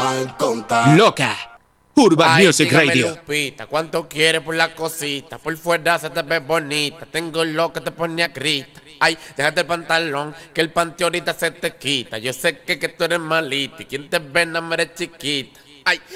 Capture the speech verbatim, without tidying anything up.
mal contar. Loca. Urban Ay, Music dígame, Radio. Lupita, ¿cuánto quieres por la cosita? Por fuera se te ve bonita. Tengo lo que te pone a grita. Ay, déjate el pantalón, que el panty ahorita se te quita. Yo sé que, que tú eres malita y quien te ve no eres chiquita. Ay.